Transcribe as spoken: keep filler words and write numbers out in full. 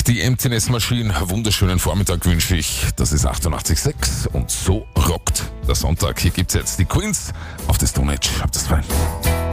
Die Emptiness Machine, wunderschönen Vormittag wünsche ich. Das ist achtundachtzig Komma sechs und so rockt der Sonntag. Hier gibt's jetzt die Queens auf der Stone Age. Habt das fein.